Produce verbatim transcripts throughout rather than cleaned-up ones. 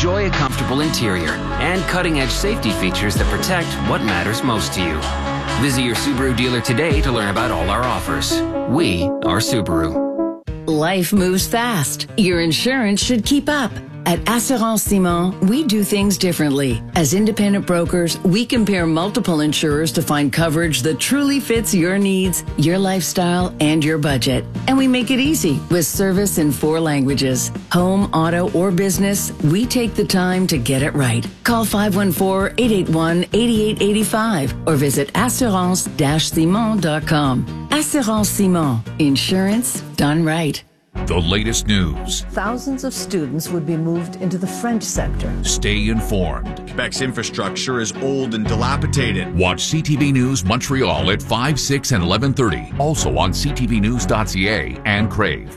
Enjoy a comfortable interior and cutting-edge safety features that protect what matters most to you. Visit your Subaru dealer today to learn about all our offers. We are Subaru. Life moves fast. Your insurance should keep up. At Assurance Simon, we do things differently. As independent brokers, we compare multiple insurers to find coverage that truly fits your needs, your lifestyle, and your budget. And we make it easy with service in four languages. Home, auto, or business, we take the time to get it right. Call five one four, eight eight one, eight eight eight five or visit assurance dash simon dot com. Assurance Simon. Insurance done right. The latest news. Thousands of students would be moved into the French sector. Stay informed. Quebec's infrastructure is old and dilapidated. Watch C T V News Montreal at five, six, and eleven thirty. Also on c t v news dot c a and Crave.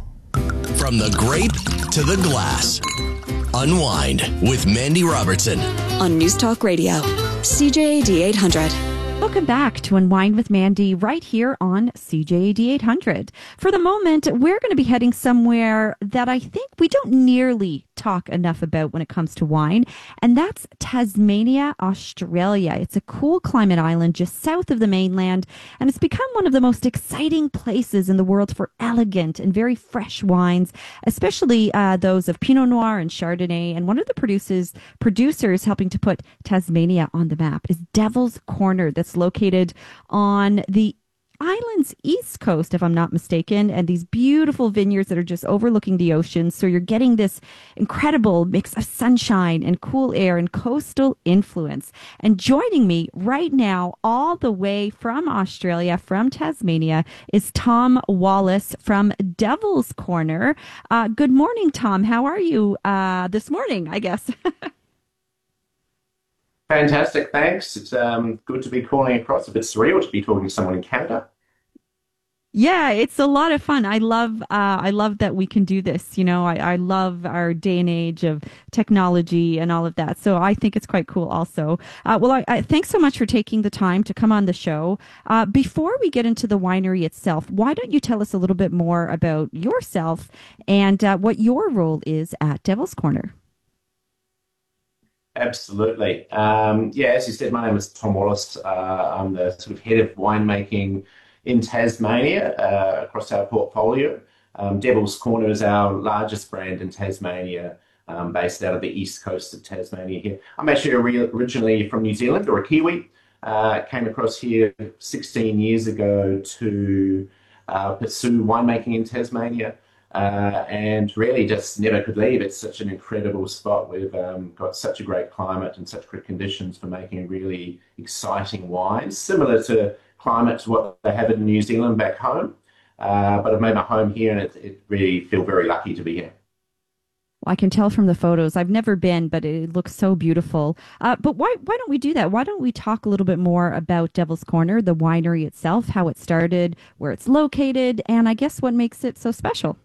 From the grape to the glass. Unwind with Mandy Robertson. On News Talk Radio, C J A D eight hundred. Welcome back to Unwind with Mandy right here on C J A D eight hundred. For the moment, we're going to be heading somewhere that I think we don't nearly talk enough about when it comes to wine, and that's Tasmania, Australia. It's a cool climate island just south of the mainland, and it's become one of the most exciting places in the world for elegant and very fresh wines, especially uh, those of Pinot Noir and Chardonnay. And one of the producers, producers helping to put Tasmania on the map is Devil's Corner, that's located on the island's east coast, if I'm not mistaken, and these beautiful vineyards that are just overlooking the ocean. So you're getting this incredible mix of sunshine and cool air and coastal influence. And joining me right now, all the way from Australia, from Tasmania, is Tom Wallace from Devil's Corner. Uh, good morning, Tom. How are you uh, this morning, I guess? Fantastic, thanks. It's um, good to be calling across. A bit surreal to be talking to someone in Canada. Yeah, it's a lot of fun. I love, uh, I love that we can do this. You know, I, I love our day and age of technology and all of that. So I think it's quite cool also. Uh, well, I, I, thanks so much for taking the time to come on the show. Uh, before we get into the winery itself, why don't you tell us a little bit more about yourself and uh, what your role is at Devil's Corner? Absolutely. Um, yeah, as you said, my name is Tom Wallace. Uh, I'm the sort of head of winemaking in Tasmania uh, across our portfolio. Um, Devil's Corner is our largest brand in Tasmania, um, based out of the east coast of Tasmania here. I'm actually originally from New Zealand, or a Kiwi. Uh, came across here sixteen years ago to uh, pursue winemaking in Tasmania. Uh, and really just never could leave. It's such an incredible spot. We've um, got such a great climate and such good conditions for making really exciting wines, similar to climate to what they have in New Zealand back home. Uh, but I've made my home here, and it, it really feel very lucky to be here. Well, I can tell from the photos. I've never been, but it looks so beautiful. Uh, but why why don't we do that? Why don't we talk a little bit more about Devil's Corner, the winery itself, how it started, where it's located, and I guess what makes it so special?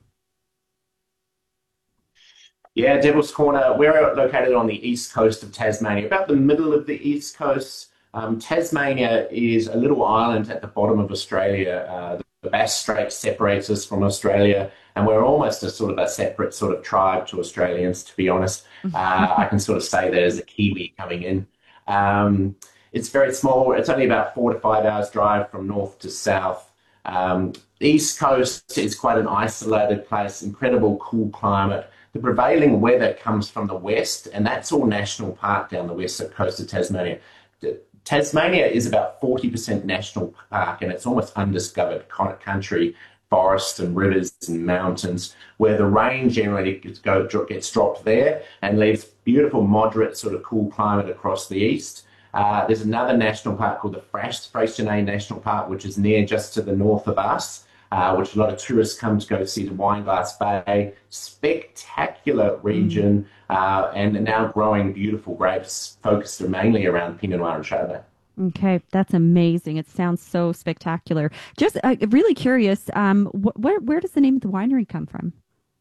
Yeah, Devil's Corner, we're located on the east coast of Tasmania, about the middle of the east coast. Um, Tasmania is a little island at the bottom of Australia. Uh, the Bass Strait separates us from Australia, and we're almost a sort of a separate sort of tribe to Australians, to be honest. Uh, I can sort of say that as a Kiwi coming in. Um, it's very small. It's only about four to five hours drive from north to south. Um, the east coast is quite an isolated place, incredible cool climate. The prevailing weather comes from the west, and that's all national park down the west coast of Tasmania. Tasmania is about forty percent national park, and it's almost undiscovered country, forests and rivers and mountains, where the rain generally gets, go, gets dropped there and leaves beautiful, moderate, sort of cool climate across the east. Uh, there's another national park called the Freycinet National Park, which is near just to the north of us. Uh, which a lot of tourists come to go see the Wineglass Bay. Spectacular region, uh, and now growing beautiful grapes focused mainly around Pinot Noir and Chardonnay. Okay, that's amazing. It sounds so spectacular. Just uh, really curious, um, wh- where, where does the name of the winery come from?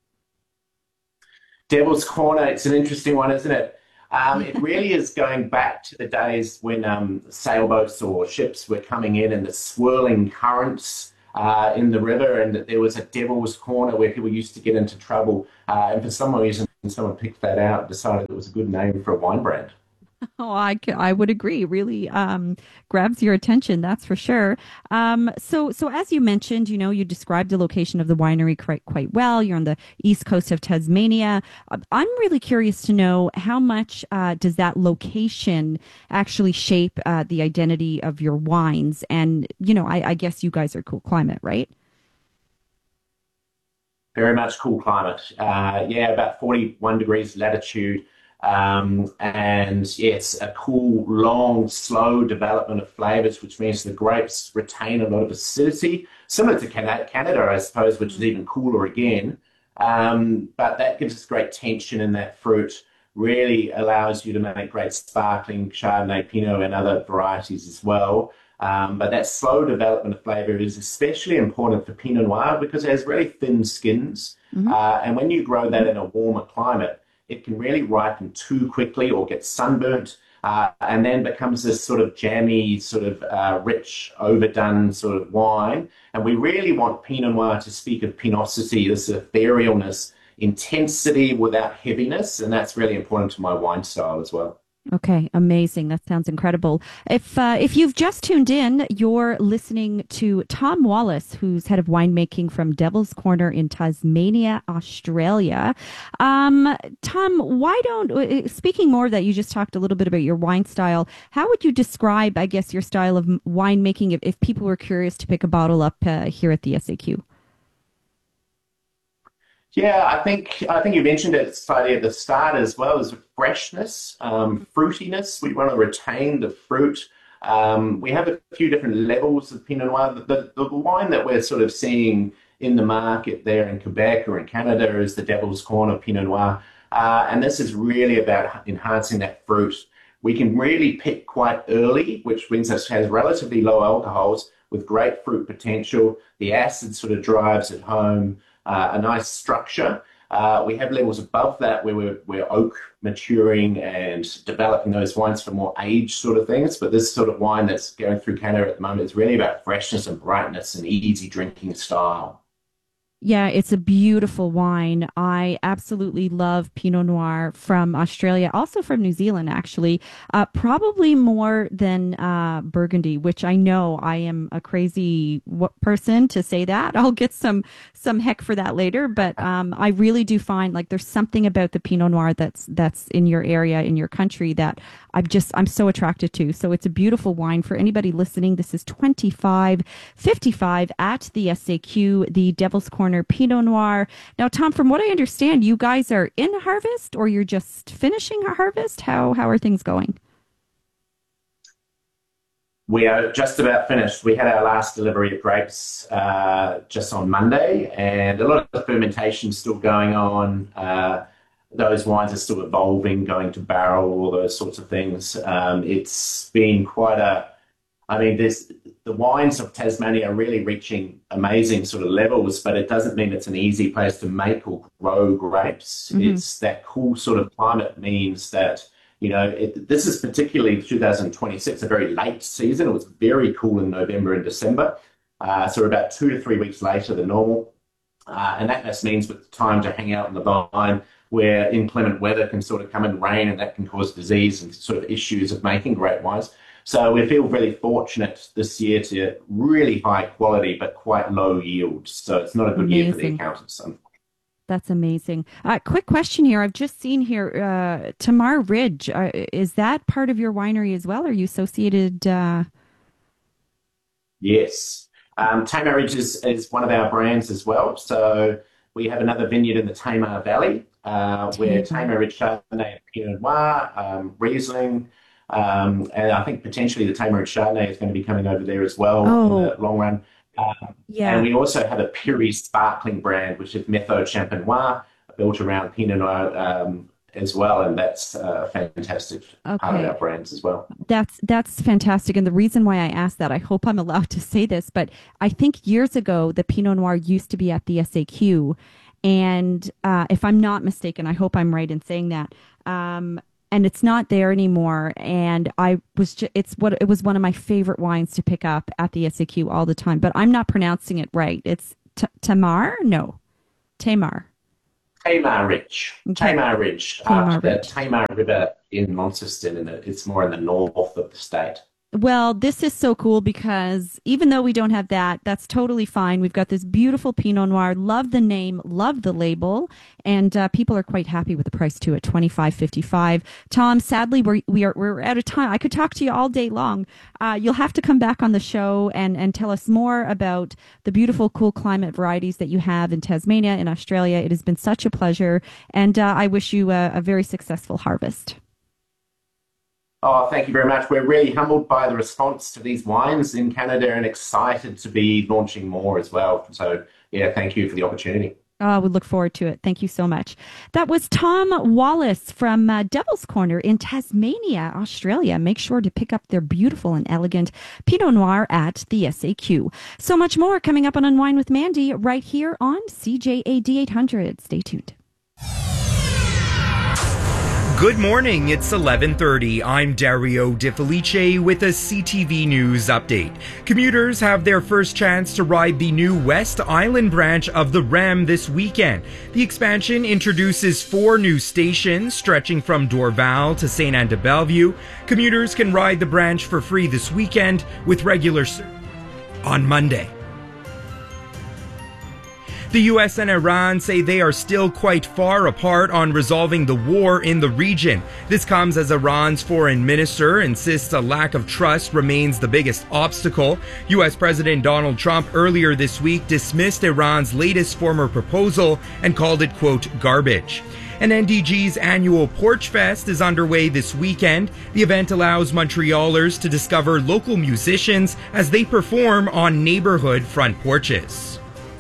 Devil's Corner, it's an interesting one, isn't it? Um, it really is going back to the days when um, sailboats or ships were coming in and the swirling currents Uh, in the river, and that there was a Devil's Corner where people used to get into trouble. Uh, and for some reason, someone picked that out and decided it was a good name for a wine brand. Oh, I, I would agree. Really um, grabs your attention, that's for sure. Um, so, so as you mentioned, you know, you described the location of the winery quite, quite well. You're on the east coast of Tasmania. I'm really curious to know how much uh, does that location actually shape uh, the identity of your wines? And, you know, I, I guess you guys are cool climate, right? Very much cool climate. Uh, yeah, about forty-one degrees latitude. Um, and yeah, it's a cool, long, slow development of flavors, which means the grapes retain a lot of acidity, similar to Canada, I suppose, which is even cooler again. Um, but that gives us great tension in that fruit, really allows you to make great sparkling Chardonnay, Pinot, and other varieties as well. Um, but that slow development of flavor is especially important for Pinot Noir because it has really thin skins. Mm-hmm. Uh, and when you grow that in a warmer climate, it can really ripen too quickly or get sunburnt uh, and then becomes this sort of jammy, sort of uh, rich, overdone sort of wine. And we really want Pinot Noir to speak of pinosity, this etherealness, intensity without heaviness. And that's really important to my wine style as well. Okay, amazing. That sounds incredible. If uh, if you've just tuned in, you're listening to Tom Wallace, who's head of winemaking from Devil's Corner in Tasmania, Australia. Um, Tom, why don't, speaking more of that, you just talked a little bit about your wine style. How would you describe, I guess, your style of winemaking if, if people were curious to pick a bottle up uh, here at the S A Q? Yeah, I think I think you mentioned it slightly at the start as well as freshness, um, fruitiness. We want to retain the fruit. Um, we have a few different levels of Pinot Noir. The, the, the wine that we're sort of seeing in the market there in Quebec or in Canada is the Devil's Corner Pinot Noir. Uh, and this is really about enhancing that fruit. We can really pick quite early, which means it has relatively low alcohols with great fruit potential. The acid sort of drives it home. Uh, a nice structure. Uh, we have levels above that where we're, we're oak maturing and developing those wines for more age sort of things. But this sort of wine that's going through Canada at the moment is really about freshness and brightness and easy drinking style. Yeah, it's a beautiful wine. I absolutely love Pinot Noir from Australia, also from New Zealand, actually. Uh, probably more than uh, Burgundy, which I know I am a crazy person to say that. I'll get some some heck for that later, but um, I really do find like there's something about the Pinot Noir that's that's in your area, in your country, that I'm just I'm so attracted to. So it's a beautiful wine for anybody listening. This is twenty-five fifty-five at the S A Q, the Devil's Corner Pinot Noir. Now, Tom, from what I understand, you guys are in harvest or you're just finishing a harvest. How how are things going? We are just about finished. We had our last delivery of grapes uh, just on Monday, and a lot of fermentation still going on. Uh, those wines are still evolving, going to barrel, all those sorts of things. Um, it's been quite a, I mean, there's, the wines of Tasmania are really reaching amazing sort of levels, but it doesn't mean it's an easy place to make or grow grapes. Mm-hmm. It's that cool sort of climate means that, you know, it, this is particularly two thousand twenty-six, a very late season. It was very cool in November and December. Uh, so we're about two to three weeks later than normal. Uh, and that just means with time to hang out in the vine where inclement weather can sort of come and rain, and that can cause disease and sort of issues of making great wines. So we feel really fortunate this year to really high quality, but quite low yield. So it's not a good Amazing. year for the accountants. That's amazing. Uh, quick question here. I've just seen here, uh, Tamar Ridge. Uh, is that part of your winery as well? Are you associated? Uh... Yes. Um, Tamar Ridge is, is one of our brands as well. So we have another vineyard in the Tamar Valley uh, where Tamar Ridge Chardonnay, Pinot Noir, um, Riesling, um, and I think potentially the Tamar Ridge Chardonnay is going to be coming over there as well oh. in the long run. Um, yeah. And we also have a Piri sparkling brand, which is Méthode Champenois, built around Pinot Noir um, as well. And that's a fantastic okay. part of our brands as well. That's that's fantastic. And the reason why I asked that, I hope I'm allowed to say this, but I think years ago, the Pinot Noir used to be at the S A Q. And uh, if I'm not mistaken, I hope I'm right in saying that. Um, and it's not there anymore. And I was just, it's what it was one of my favorite wines to pick up at the S A Q all the time, but I'm not pronouncing it right. It's t- Tamar? No. Tamar. Tamar Ridge. Okay. Tamar Ridge. Tamar uh, the Ridge. Tamar River in Launceston, and it's more in the north of the state. Well, this is so cool because even though we don't have that, that's totally fine. We've got this beautiful Pinot Noir. Love the name, love the label, and uh, people are quite happy with the price too at twenty-five fifty-five. Tom, sadly, we're we are we're out of time. I could talk to you all day long. Uh, you'll have to come back on the show and and tell us more about the beautiful, cool climate varieties that you have in Tasmania, in Australia. It has been such a pleasure, and uh, I wish you a, a very successful harvest. Oh, thank you very much. We're really humbled by the response to these wines in Canada and excited to be launching more as well. So, yeah, thank you for the opportunity. Oh, we look forward to it. Thank you so much. That was Tom Wallace from uh, Devil's Corner in Tasmania, Australia. Make sure to pick up their beautiful and elegant Pinot Noir at the S A Q. So much more coming up on Unwind with Mandy right here on C J A D eight hundred. Stay tuned. Good morning, it's eleven thirty. I'm Dario De Felice with a C T V News update. Commuters have their first chance to ride the new West Island branch of the REM this weekend. The expansion introduces four new stations stretching from Dorval to Saint Anne de Bellevue. Commuters can ride the branch for free this weekend with regular service on Monday. The U S and Iran say they are still quite far apart on resolving the war in the region. This comes as Iran's foreign minister insists a lack of trust remains the biggest obstacle. U S President Donald Trump earlier this week dismissed Iran's latest former proposal and called it, quote, garbage. And N D G's annual Porch Fest is underway this weekend. The event allows Montrealers to discover local musicians as they perform on neighborhood front porches.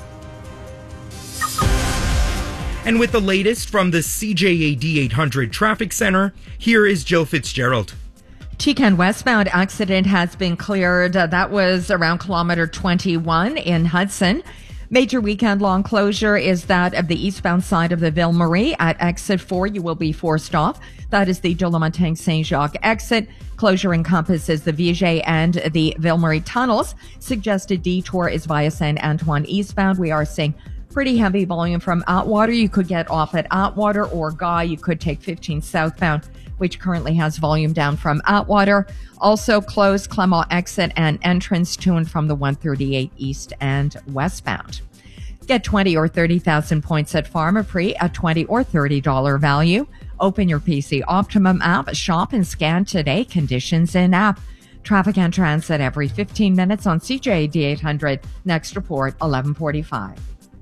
And with the latest from the C J A D eight hundred Traffic Center, here is Jill Fitzgerald. Chican westbound accident has been cleared. Uh, that was around kilometer twenty-one in Hudson. Major weekend-long closure is that of the eastbound side of the Ville Marie. At exit four, you will be forced off. That is the de la Montagne Saint-Jacques exit. Closure encompasses the Viger and the Ville Marie tunnels. Suggested detour is via Saint Antoine eastbound. We are seeing pretty heavy volume from Atwater. You could get off at Atwater or Guy. You could take fifteen southbound, which currently has volume down from Atwater. Also closed Clermont exit and entrance to and from the one thirty-eight east and westbound. Get twenty or thirty thousand points at Pharmaprix at twenty or thirty dollars value. Open your P C Optimum app, shop and scan today. Conditions in app. Traffic and transit every fifteen minutes on C J A D eight hundred. Next report, eleven forty-five.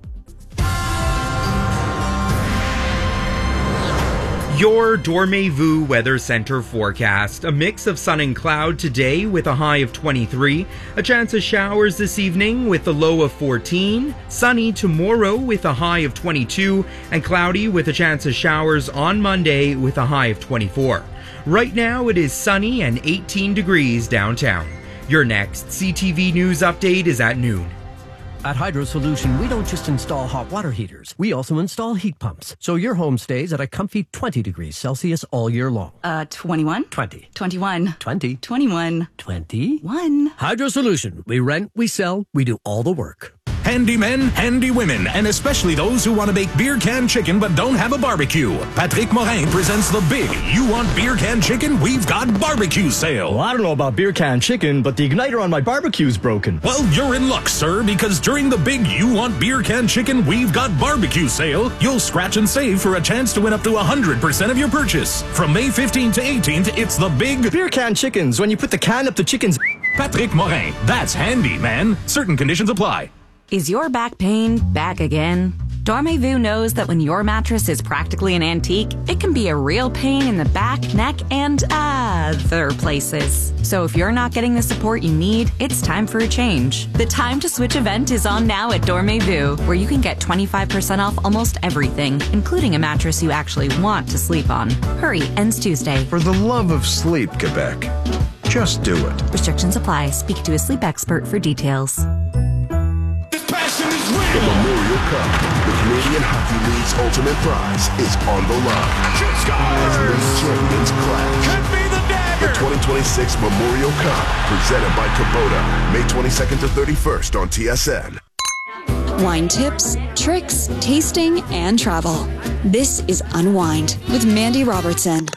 Your Dormez-vous Weather Center forecast. A mix of sun and cloud today with a high of twenty-three. A chance of showers this evening with a low of fourteen. Sunny tomorrow with a high of twenty-two. And cloudy with a chance of showers on Monday with a high of twenty-four. Right now it is sunny and eighteen degrees downtown. Your next C T V News update is at noon. At Hydro Solution, we don't just install hot water heaters. We also install heat pumps, so your home stays at a comfy twenty degrees Celsius all year long. Uh, twenty-one? twenty. twenty-one. twenty. twenty-one. twenty. One. Hydro Solution. We rent, we sell, we do all the work. Handy men, handy women, and especially those who want to make beer can chicken but don't have a barbecue. Patrick Morin presents the big You Want Beer Can Chicken? We've got barbecue sale. Well, I don't know about beer can chicken, but the igniter on my barbecue's broken. Well, you're in luck, sir, because during the big You Want Beer Can Chicken? We've got barbecue sale, you'll scratch and save for a chance to win up to one hundred percent of your purchase. From May fifteenth to eighteenth, it's the big Beer Can Chickens, when you put the can up the chicken's. Patrick Morin. That's handy, man. Certain conditions apply. Is your back pain back again? Dormez-vous knows that when your mattress is practically an antique, it can be a real pain in the back, neck, and other places. So if you're not getting the support you need, it's time for a change. The Time to Switch event is on now at Dormez-vous, where you can get twenty-five percent off almost everything, including a mattress you actually want to sleep on. Hurry, ends Tuesday. For the love of sleep, Quebec, just do it. Restrictions apply. Speak to a sleep expert for details. The Memorial Cup, the Canadian Hockey League's ultimate prize, is on the line. As league champions clash. Could be the dagger. The twenty twenty-six Memorial Cup, presented by Kubota, May twenty-second to thirty-first on T S N. Wine tips, tricks, tasting, and travel. This is Unwind with Mandy Robertson.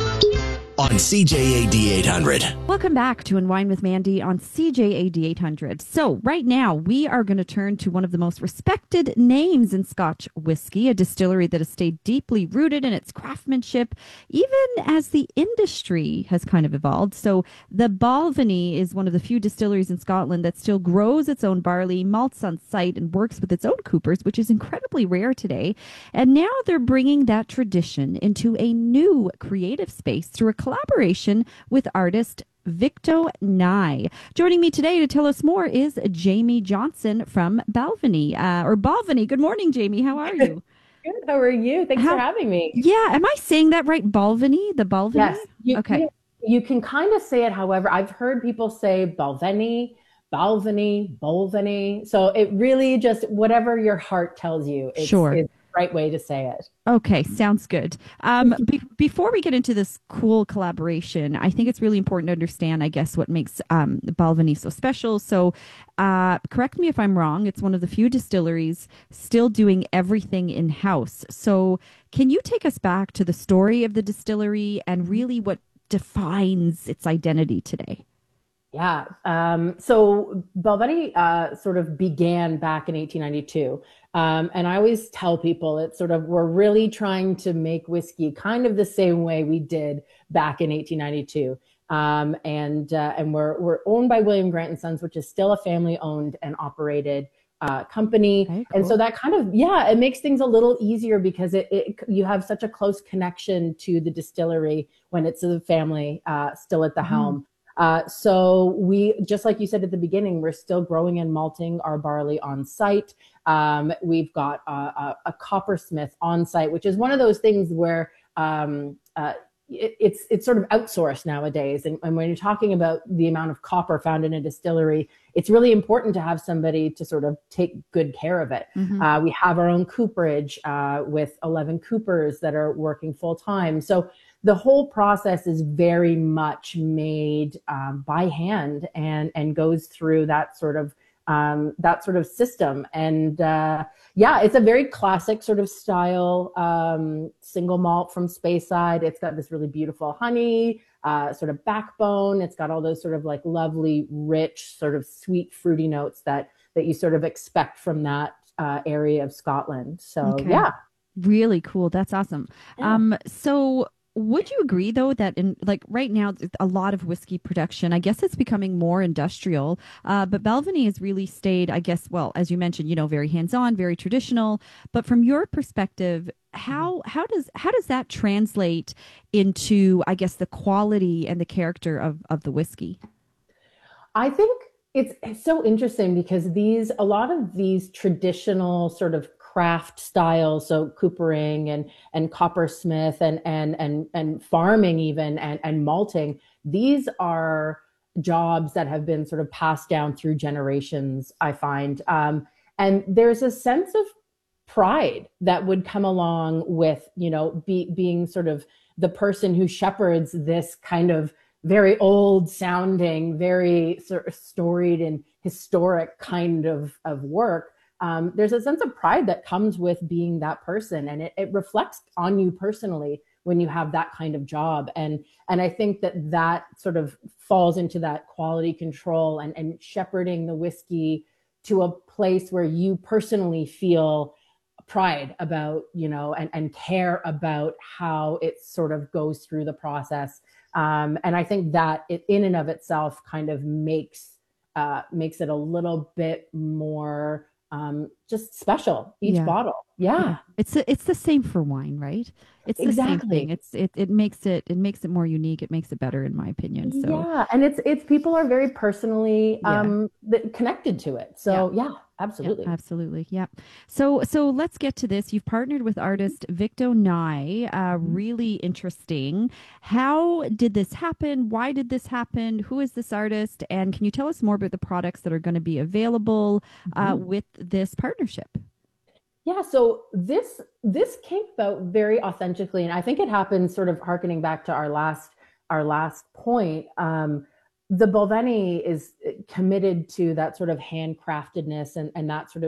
On C J A D eight hundred. Welcome back to Unwind with Mandy on C J A D eight hundred. So right now we are going to turn to one of the most respected names in Scotch whiskey, a distillery that has stayed deeply rooted in its craftsmanship, even as the industry has kind of evolved. So the Balvenie is one of the few distilleries in Scotland that still grows its own barley, malts on site, and works with its own coopers, which is incredibly rare today. And now they're bringing that tradition into a new creative space through a collaboration with artist Victo Nye. Joining me today to tell us more is Jamie Johnson from Balvenie, uh, or Balvenie. Good morning, Jamie. How are you? Good. How are you? Thanks How, for having me. Yeah. Am I saying that right? Balvenie? The Balvenie? Yes. You, okay. You, you can kind of say it. However, I've heard people say Balvenie, Balvenie, Bolvenie. So it really just, whatever your heart tells you, it's, sure. it's the right way to say it. Okay, sounds good. Um, be- before we get into this cool collaboration, I think it's really important to understand, I guess, what makes um, Balvenie so special. So uh, correct me if I'm wrong. It's one of the few distilleries still doing everything in-house. So can you take us back to the story of the distillery and really what defines its identity today? Yeah. Um, so Balvenie uh, sort of began back in eighteen ninety-two. Um, and I always tell people it's sort of, we're really trying to make whiskey kind of the same way we did back in eighteen ninety-two. Um, and uh, and we're, we're owned by William Grant and Sons, which is still a family owned and operated uh, company. Okay, cool. And so that kind of, yeah, it makes things a little easier because it, it you have such a close connection to the distillery when it's the family uh, still at the mm-hmm. helm. Uh, so we, just like you said at the beginning, we're still growing and malting our barley on site. Um, we've got a, a, a coppersmith on site, which is one of those things where um, uh, it, it's it's sort of outsourced nowadays. And, and when you're talking about the amount of copper found in a distillery, it's really important to have somebody to sort of take good care of it. Mm-hmm. Uh, we have our own cooperage uh, with eleven coopers that are working full time. So the whole process is very much made um, by hand and and goes through that sort of um, that sort of system. And uh, yeah, it's a very classic sort of style um, single malt from Speyside. It's got this really beautiful honey uh, sort of backbone. It's got all those sort of like lovely, rich, sort of sweet, fruity notes that that you sort of expect from that uh, area of Scotland. So okay. yeah, really cool. That's awesome. Yeah. Um, so. Would you agree, though, that in like right now, a lot of whiskey production, I guess it's becoming more industrial, uh, but Balvenie has really stayed, I guess, well, as you mentioned, you know, very hands-on, very traditional. But from your perspective, how how does how does that translate into, I guess, the quality and the character of, of the whiskey? I think it's, it's so interesting because these a lot of these traditional sort of craft styles, so coopering and and coppersmith and and and and farming even and and malting, these are jobs that have been sort of passed down through generations, I find. Um, and there's a sense of pride that would come along with, you know, be, being sort of the person who shepherds this kind of very old sounding, very sort of storied and historic kind of, of work. Um, there's a sense of pride that comes with being that person, and it, it reflects on you personally when you have that kind of job. And and I think that that sort of falls into that quality control and, and shepherding the whiskey to a place where you personally feel pride about, you know, and, and care about how it sort of goes through the process. Um, and I think that it in and of itself kind of makes uh, makes it a little bit more um, just special, each yeah. bottle. Yeah. yeah. It's a, it's the same for wine, right? It's the exactly. same thing. It's it, it makes it it makes it more unique. It makes it better, in my opinion. So yeah, and it's it's people are very personally um yeah. connected to it. So yeah, yeah absolutely, yeah, absolutely, yeah. So so let's get to this. You've partnered with artist Victo Nye. Uh, really interesting. How did this happen? Why did this happen? Who is this artist? And can you tell us more about the products that are going to be available uh, mm-hmm. with this partnership? Yeah, so this this came about very authentically, and I think it happened sort of harkening back to our last our last point. Um, the Balvenie is committed to that sort of handcraftedness and and that sort of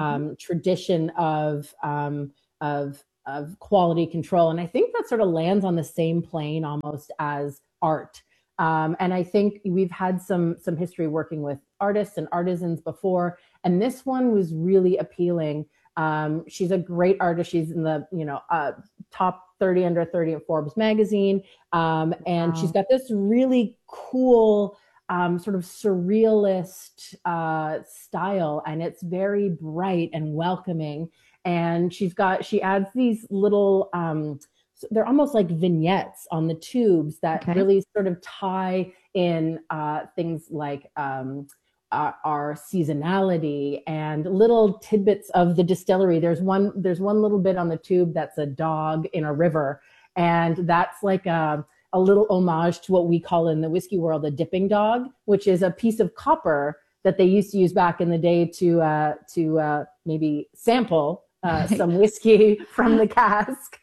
um, tradition of, um, of, of quality control. And I think that sort of lands on the same plane almost as art. Um, and I think we've had some, some history working with artists and artisans before, and this one was really appealing. Um, she's a great artist. She's in the, you know, uh, top thirty under thirty in Forbes magazine. Um, and wow. she's got this really cool, um, sort of surrealist, uh, style, and it's very bright and welcoming. And she's got, she adds these little, um, they're almost like vignettes on the tubes that okay. really sort of tie in, uh, things like, um, Our, our seasonality and little tidbits of the distillery. There's one, there's one little bit on the tube that's a dog in a river. And that's like a, a little homage to what we call in the whiskey world, a dipping dog, which is a piece of copper that they used to use back in the day to, uh, to, uh, maybe sample, uh, some whiskey from the cask.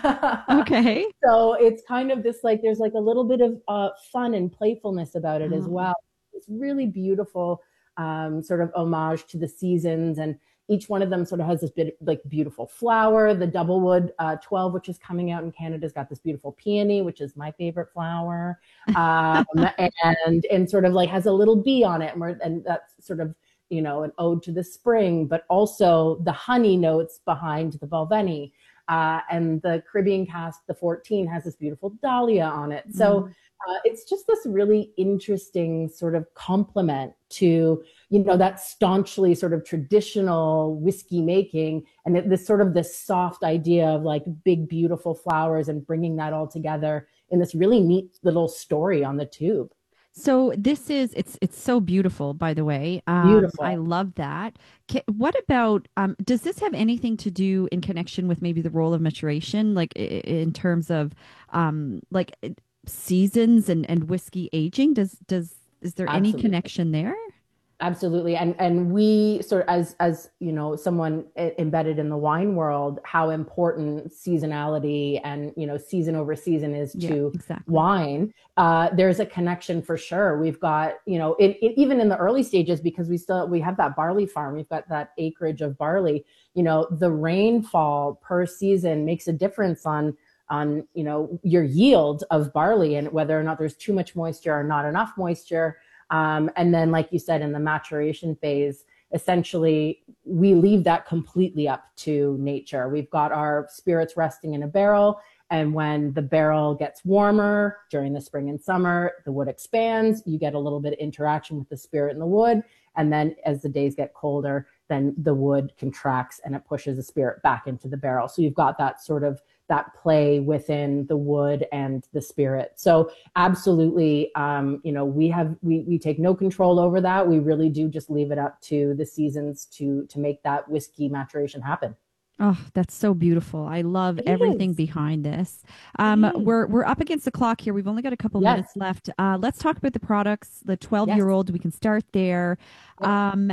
Okay. So it's kind of this, like, there's like a little bit of, uh, fun and playfulness about it oh. as well. It's really beautiful, um, sort of homage to the seasons, and each one of them sort of has this bit like beautiful flower. The Doublewood uh, twelve, which is coming out in Canada, has got this beautiful peony, which is my favorite flower, um, and and sort of like has a little bee on it, and, we're, and that's sort of, you know, an ode to the spring, but also the honey notes behind the Balvenie. Uh, and the Caribbean cask, the fourteen, has this beautiful dahlia on it. So. Mm. Uh, it's just this really interesting sort of complement to, you know, that staunchly sort of traditional whiskey making, and it, this sort of this soft idea of like big, beautiful flowers and bringing that all together in this really neat little story on the tube. So this is, it's it's so beautiful, by the way. Um, beautiful. I love that. What about, um, does this have anything to do in connection with maybe the role of maturation, like in terms of um, like, seasons and, and whiskey aging? Does does is there Absolutely. Any connection there? Absolutely. And and we sort of, as as you know, someone embedded in the wine world, how important seasonality and, you know, season over season is to yeah, exactly. wine. Uh, there's a connection for sure. We've got, you know, it, it, even in the early stages, because we still we have that barley farm, we've got that acreage of barley. You know, the rainfall per season makes a difference on. on, you know, your yield of barley and whether or not there's too much moisture or not enough moisture. Um, and then, like you said, in the maturation phase, essentially, we leave that completely up to nature. We've got our spirits resting in a barrel. And when the barrel gets warmer during the spring and summer, the wood expands. You get a little bit of interaction with the spirit in the wood. And then as the days get colder, then the wood contracts and it pushes the spirit back into the barrel. So you've got that sort of that play within the wood and the spirit. So absolutely, um, you know, we have, we, we take no control over that. We really do just leave it up to the seasons to, to make that whiskey maturation happen. Oh, that's so beautiful. I love it everything is. behind this. Um, we're, we're up against the clock here. We've only got a couple yes. minutes left. Uh, let's talk about the products, the twelve year old. Yes. We can start there. Um,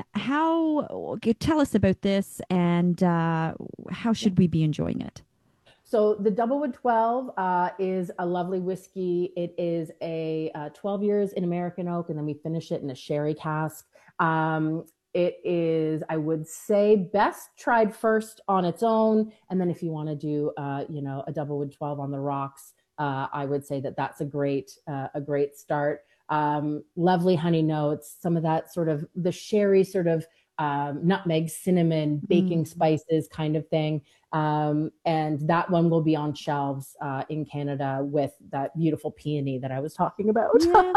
how, tell us about this and, uh, how should we be enjoying it? So the Doublewood twelve uh, is a lovely whiskey. It is a uh, twelve years in American oak, and then we finish it in a sherry cask. Um, it is, I would say, best tried first on its own, and then if you want to do, uh, you know, a Doublewood twelve on the rocks, uh, I would say that that's a great, uh, a great start. Um, lovely honey notes, some of that sort of the sherry sort of um, nutmeg, cinnamon, baking mm. spices kind of thing. Um, and that one will be on shelves uh, in Canada with that beautiful peony that I was talking about. Yes.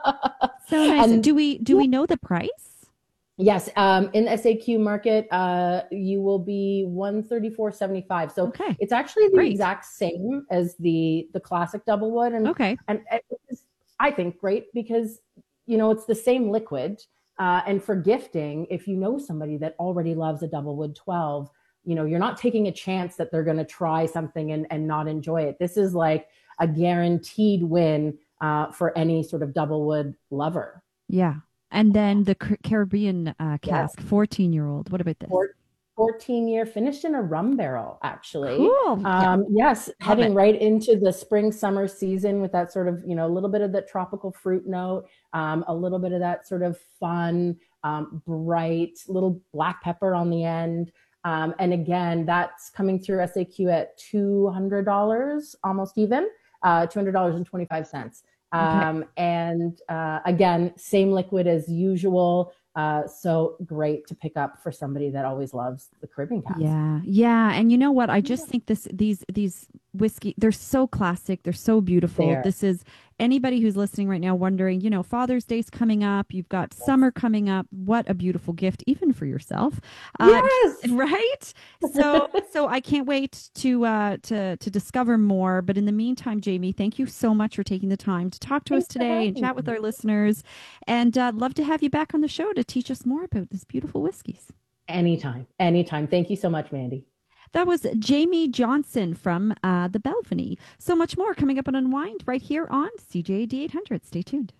So nice. And do we do yeah. we know the price? Yes, um, in S A Q market, uh, you will be one thirty-four seventy-five. So okay. it's actually the great. exact same as the the classic Doublewood, and okay, and it's, I think, great because you know it's the same liquid. Uh, and for gifting, if you know somebody that already loves a Doublewood twelve. You know, you're not taking a chance that they're going to try something and, and not enjoy it. This is like a guaranteed win uh, for any sort of Doublewood lover. Yeah. And then the Caribbean uh, cask, fourteen year old. What about this? fourteen year finished in a rum barrel, actually. Cool. Um, yes. Love heading it. Right into the spring, summer season with that sort of, you know, a little bit of the tropical fruit note, um, a little bit of that sort of fun, um, bright, little black pepper on the end. Um, and again, that's coming through S A Q at two hundred dollars, almost even, uh, two hundred dollars and twenty-five cents. Um, okay. And uh, again, same liquid as usual. Uh, so great to pick up for somebody that always loves the Caribbean cast. Yeah, yeah, and you know what? I just think this these these whiskey, they're so classic, they're so beautiful. They are. This is anybody who's listening right now wondering, you know, Father's Day's coming up, you've got summer coming up. What a beautiful gift, even for yourself. Uh, yes, right. So so I can't wait to uh, to to discover more. But in the meantime, Jamie, thank you so much for taking the time to talk to Thanks us today and chat with our listeners. And uh, love to have you back on the show to teach us more about this beautiful whiskeys. Anytime, anytime. Thank you so much, Mandy. That was Jamie Johnson from uh, the Belvany. So much more coming up on Unwind right here on C J A D eight hundred. Stay tuned.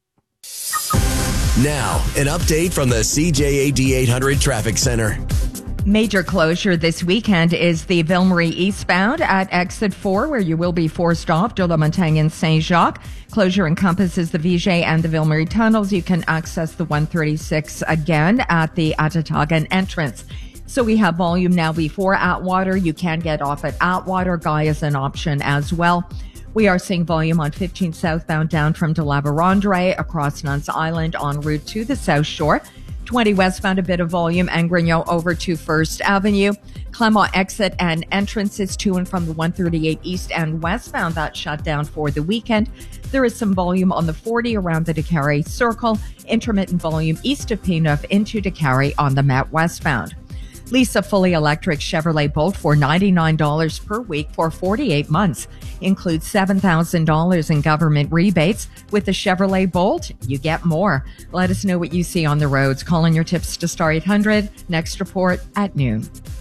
Now, an update from the C J A D eight hundred Traffic Center. Major closure this weekend is the Ville-Marie eastbound at exit four, where you will be forced off de la Montagne and Saint-Jacques. Closure encompasses the Viger and the Ville-Marie tunnels. You can access the one thirty-six again at the Atatagan entrance. So we have volume now before Atwater. You can get off at Atwater. Guy is an option as well. We are seeing volume on fifteen southbound down from De La Vérendrye across Nuns Island en route to the South Shore. twenty westbound, a bit of volume, and Grignon over to First Avenue. Clermont exit and entrances to and from the one thirty-eight east and westbound, that shut down for the weekend. There is some volume on the forty around the Décarie Circle. Intermittent volume east of P-Neuf into Décarie on the Met westbound. Lease a fully electric Chevrolet Bolt for ninety-nine dollars per week for forty-eight months. Includes seven thousand dollars in government rebates. With the Chevrolet Bolt, you get more. Let us know what you see on the roads. Call in your tips to Star eight hundred. Next report at noon.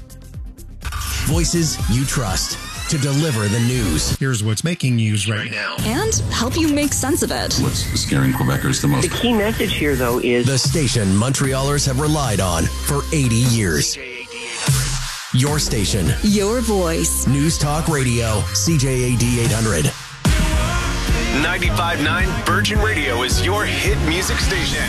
Voices you trust to deliver the news. Here's what's making news right now. And help you make sense of it. What's scaring Quebecers the most? The key message here, though, is the station Montrealers have relied on for eighty years. Your station. Your voice. News Talk Radio, C J A D eight hundred. ninety-five point nine Virgin Radio is your hit music station.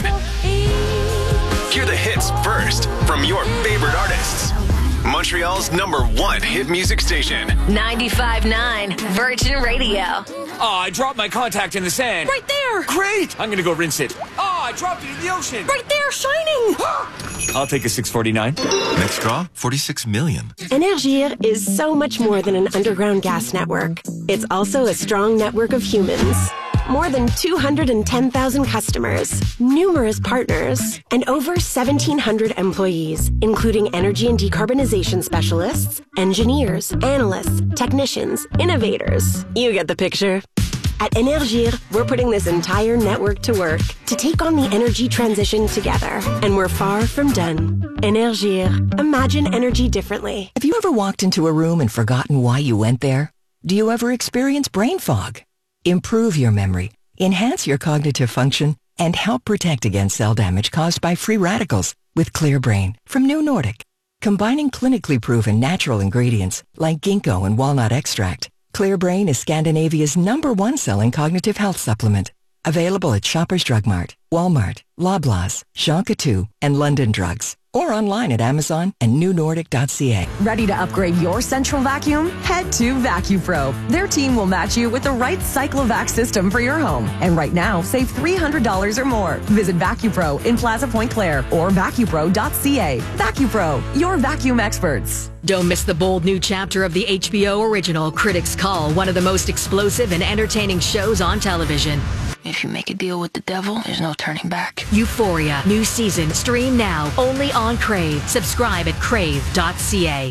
Hear the hits first from your favorite artists. Montreal's number one hit music station. ninety-five point nine Virgin Radio. Oh, I dropped my contact in the sand. Right there. Great. I'm going to go rinse it. Oh, I dropped it in the ocean. Right there, shining. I'll take a six forty-nine. Next draw, forty-six million. Énergir is so much more than an underground gas network. It's also a strong network of humans. More than two hundred ten thousand customers, numerous partners, and over seventeen hundred employees, including energy and decarbonization specialists, engineers, analysts, technicians, innovators. You get the picture. At Énergir, we're putting this entire network to work to take on the energy transition together, and we're far from done. Énergir. Imagine energy differently. Have you ever walked into a room and forgotten why you went there? Do you ever experience brain fog? Improve your memory, enhance your cognitive function, and help protect against cell damage caused by free radicals with Clear Brain from New Nordic. Combining clinically proven natural ingredients like ginkgo and walnut extract, Clear Brain is Scandinavia's number one selling cognitive health supplement. Available at Shoppers Drug Mart, Walmart, Loblaws, Shonka two, and London Drugs. Or online at Amazon and new nordic dot c a. Ready to upgrade your central vacuum? Head to VacuPro. Their team will match you with the right Cyclovac system for your home. And right now, save three hundred dollars or more. Visit VacuPro in Plaza Point Claire or vacupro dot c a. VacuPro, your vacuum experts. Don't miss the bold new chapter of the H B O original Critics' Call, one of the most explosive and entertaining shows on television. If you make a deal with the devil, there's no turning back. Euphoria, new season, stream now, only on Crave. Subscribe at crave dot c a.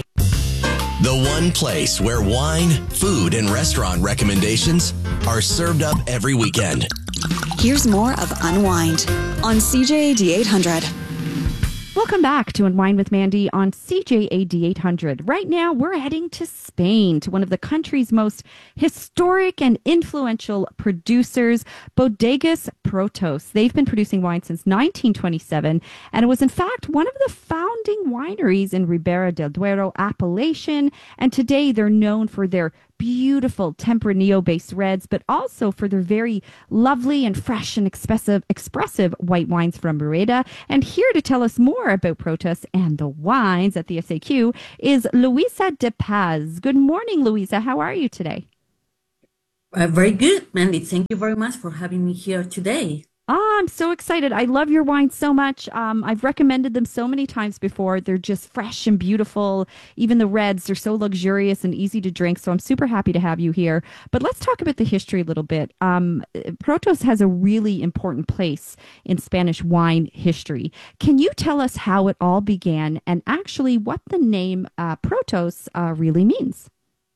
The one place where wine, food, and restaurant recommendations are served up every weekend. Here's more of Unwind on C J A D eight hundred. Welcome back to Unwind with Mandy on C J A D eight hundred. Right now, we're heading to Spain, to one of the country's most historic and influential producers, Bodegas Protos. They've been producing wine since nineteen twenty-seven, and it was, in fact, one of the founding wineries in Ribera del Duero appellation. And today, they're known for their beautiful Tempranillo-based reds, but also for their very lovely and fresh and expressive, expressive white wines from Rueda. And here to tell us more about Protos and the wines at the S A Q is Luisa de Paz. Good morning, Luisa. How are you today? Uh, very good, Mandy. Thank you very much for having me here today. Oh, I'm so excited. I love your wines so much. Um, I've recommended them so many times before. They're just fresh and beautiful. Even the reds, they're so luxurious and easy to drink. So I'm super happy to have you here. But let's talk about the history a little bit. Um, Protos has a really important place in Spanish wine history. Can you tell us how it all began and actually what the name uh, Protos uh, really means?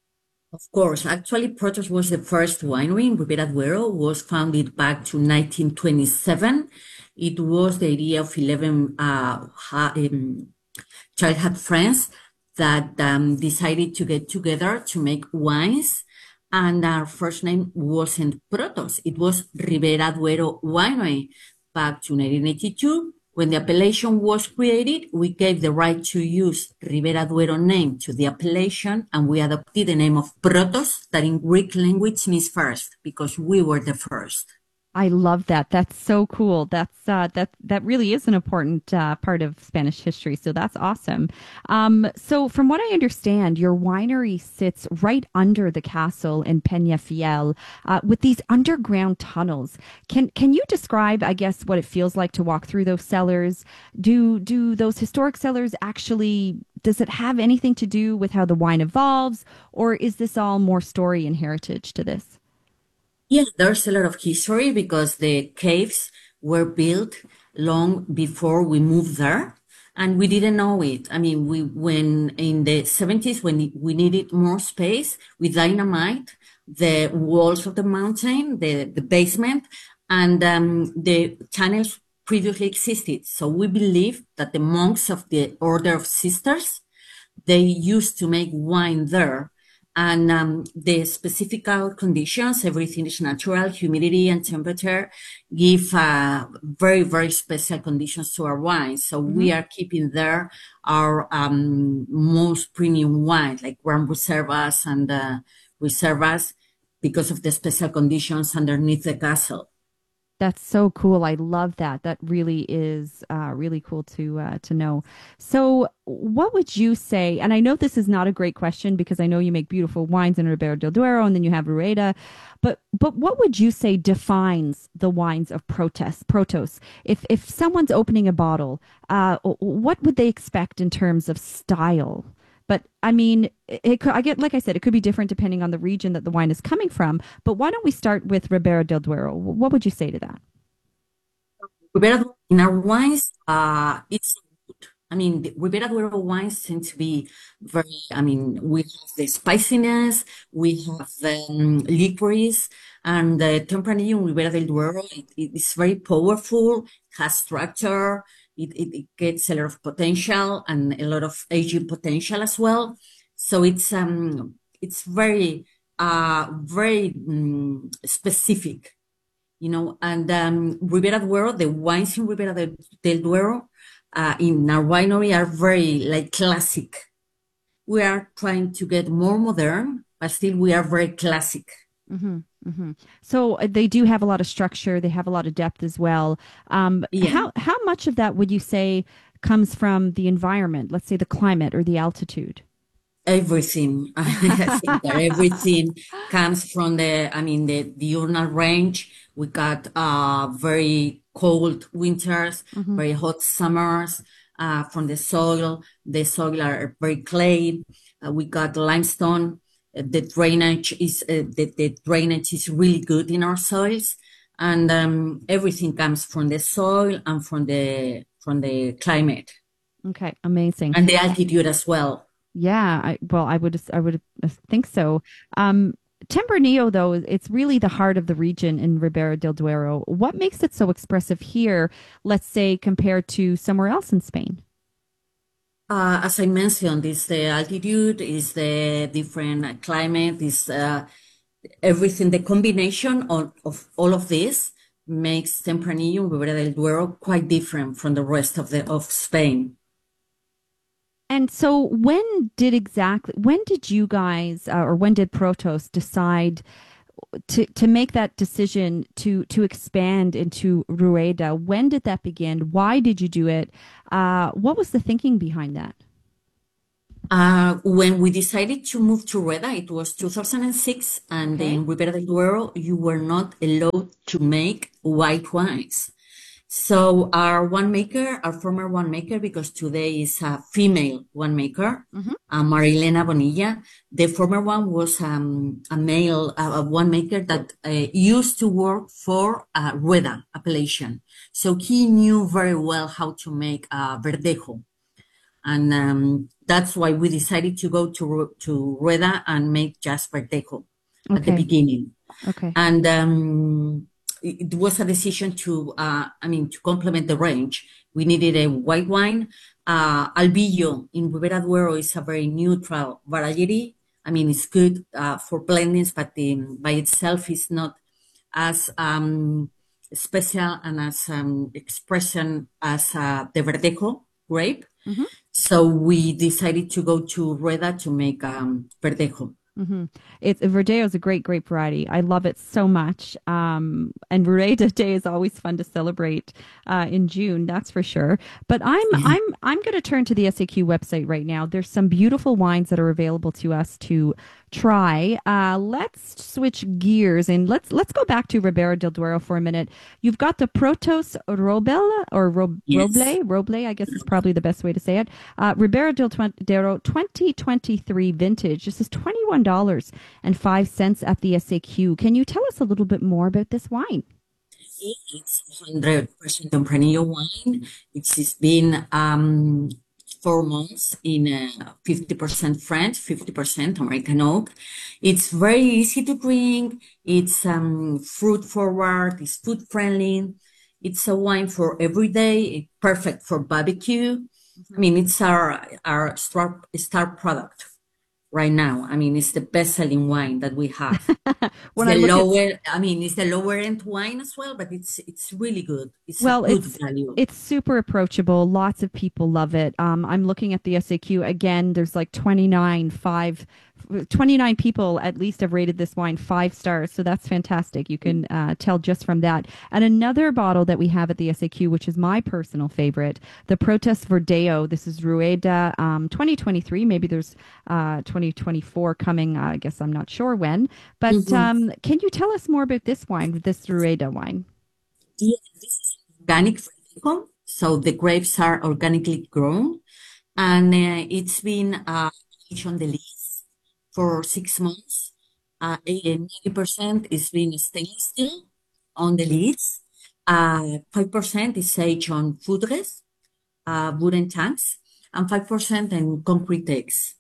Of course, actually, Protos was the first winery in Ribera Duero, was founded back to nineteen twenty-seven. It was the idea of eleven uh, ha, um, childhood friends that um, decided to get together to make wines. And our first name wasn't Protos, it was Ribera Duero Winery. Back to nineteen eighty-two, when the appellation was created, we gave the right to use Ribera Duero name to the appellation, and we adopted the name of Protos, that in Greek language means first, because we were the first. I love that. That's so cool. That's uh, that that really is an important uh, part of Spanish history. So that's awesome. Um, so from what I understand, your winery sits right under the castle in Peñafiel uh, with these underground tunnels. Can can you describe, I guess, what it feels like to walk through those cellars? Do do those historic cellars actually? Does it have anything to do with how the wine evolves, or is this all more story and heritage to this? Yeah, there's a lot of history because the caves were built long before we moved there, and we didn't know it. I mean, we when in the seventies, when we needed more space, we dynamite the walls of the mountain, the, the basement, and um, the tunnels previously existed. So we believe that the monks of the Order of Sisters, they used to make wine there. And um, the specific conditions, everything is natural, humidity and temperature give uh, very, very special conditions to our wine. So mm-hmm. we are keeping there our um, most premium wine, like Grand Reservas and uh, Reservas, because of the special conditions underneath the castle. That's so cool. I love that. That really is uh, really cool to uh, to know. So what would you say, and I know this is not a great question because I know you make beautiful wines in Ribera del Duero and then you have Rueda, but but what would you say defines the wines of Protos? Protos? If, if someone's opening a bottle, uh, what would they expect in terms of style? But I mean, it could, I get, like I said, it could be different depending on the region that the wine is coming from. But why don't we start with Ribera del Duero? What would you say to that? Ribera in our wines, uh, it's good. I mean, the Ribera Duero wines tend to be very. I mean, we have the spiciness, we have the um, licorice, and the Tempranillo in Ribera del Duero. It, it is very powerful, has structure. It, it, it gets a lot of potential and a lot of aging potential as well. So it's um it's very uh very um, specific, you know. And um, Ribera Duero, the wines in Ribera del, del Duero, uh, in our winery are very like classic. We are trying to get more modern, but still we are very classic. Mm-hmm. Mm-hmm. So uh, they do have a lot of structure. They have a lot of depth as well. Um, yeah. How how much of that would you say comes from the environment? Let's say the climate or the altitude. Everything. I think that everything comes from the. I mean, the diurnal range. We got uh very cold winters, mm-hmm. very hot summers. Uh, from the soil, the soil are very clay. Uh, we got limestone. The drainage is uh, the, the drainage is really good in our soils, and um, everything comes from the soil and from the from the climate. Okay, amazing. And the altitude as well. Yeah, I, well, I would I would think so. Um, Tempranillo, though, it's really the heart of the region in Ribera del Duero. What makes it so expressive here, let's say, compared to somewhere else in Spain? Uh, as I mentioned, is the altitude, is the different climate, is uh, everything. The combination of, of all of this makes Tempranillo and Ribera del Duero quite different from the rest of the of Spain. And so when did exactly, when did you guys, uh, or when did Protos decide to, to make that decision to, to expand into Rueda? When did that begin? Why did you do it? Uh, what was the thinking behind that? Uh, when we decided to move to Rueda, it was two thousand six, and Okay. in Ribera del Duero, you were not allowed to make white wines. So our winemaker, our former winemaker, because today is a female winemaker, Mhm. uh, Marilena Bonilla. The former one was um, a male uh, a winemaker that uh, used to work for uh, Rueda appellation. So he knew very well how to make uh, Verdejo. And um, that's why we decided to go to Ru- to Rueda and make just Verdejo at the Okay. beginning. Okay. And um, it, it was a decision to, uh, I mean, to complement the range. We needed a white wine. Uh, Albillo in Ribera Duero is a very neutral variety. I mean, it's good uh, for blendings, but um, by itself is not as um, special and as um, expression as uh, the Verdejo grape. Mhm. So we decided to go to Rueda to make um, Verdejo. Mm-hmm. It's Verdejo is a great grape variety. I love it so much. Um, and Rueda Day is always fun to celebrate uh, in June. That's for sure. But I'm I'm I'm going to turn to the S A Q website right now. There's some beautiful wines that are available to us to try. Uh, let's switch gears and let's let's go back to Ribera del Duero for a minute. You've got the Protos Roble or Ro- Yes. Roble. Roble, I guess is probably the best way to say it. Uh, Ribera del Twen- Duero twenty twenty-three vintage. This is twenty-one dollars and five cents at the S A Q. Can you tell us a little bit more about this wine? It's one hundred percent Tempranillo wine. It's it's been um, four months in uh, fifty percent French, fifty percent American oak. It's very easy to drink. It's um, fruit forward. It's food friendly. It's a wine for every day. Perfect for barbecue. I mean, it's our our star star product right now. I mean, it's the best selling wine that we have. When It's I the look at- lower, I mean, it's the lower end wine as well, but it's it's really good. It's Well, a good it's value. it's super approachable. Lots of people love it. Um, I'm looking at the S A Q again. There's like twenty-nine, five, twenty-nine people at least have rated this wine five stars. So that's fantastic. You can uh, tell just from that. And another bottle that we have at the S A Q, which is my personal favorite, the Protos Verdejo. This is Rueda um, twenty twenty-three. Maybe there's uh, twenty twenty-four coming. Uh, I guess I'm not sure when. But Mhm. um, can you tell us more about this wine, this Rueda wine? Yeah, this is organic Verdejo. So the grapes are organically grown, and uh, it's been uh, aged on the lees for six months. Uh, ninety percent is being stainless steel on the leads. Uh, five percent is aged on foodrest, uh, wooden tanks, and five percent in concrete eggs.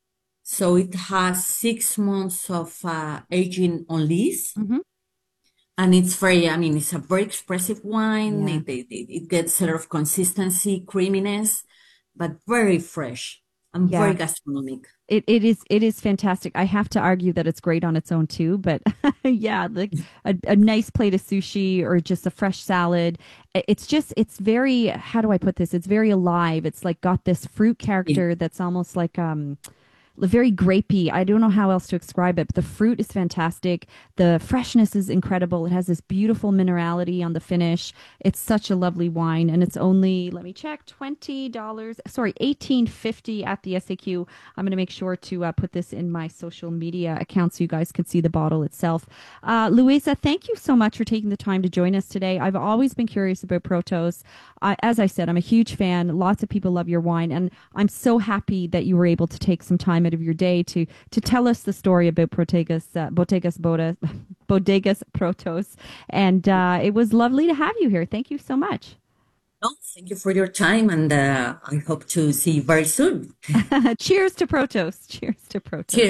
So it has six months of uh, aging on lees. Mhm. And it's very, I mean, it's a very expressive wine. Yeah. It, it, it it gets a lot of consistency, creaminess, but very fresh and Yeah. very gastronomic. It it is it is fantastic. I have to argue that it's great on its own too, but yeah, like a, a nice plate of sushi or just a fresh salad. I- It's just it's very, how do I put this? It's very alive. It's like got this fruit character that's almost like um very grapey. I don't know how else to describe it, but the fruit is fantastic. The freshness is incredible. It has this beautiful minerality on the finish. It's such a lovely wine, and it's only, let me check, twenty dollars. Sorry, eighteen fifty at the S A Q. I'm going to make sure to uh, put this in my social media account so you guys can see the bottle itself. Uh, Luisa, thank you so much for taking the time to join us today. I've always been curious about Protos. Uh, as I said, I'm a huge fan. Lots of people love your wine, and I'm so happy that you were able to take some time out of your day to to tell us the story about Bodegas uh, Bodegas Boda, Bodegas Protos, and uh, it was lovely to have you here. Thank you so much. No, thank you for your time, and uh, I hope to see you very soon. Cheers to Protos. Cheers to Protos. Cheers.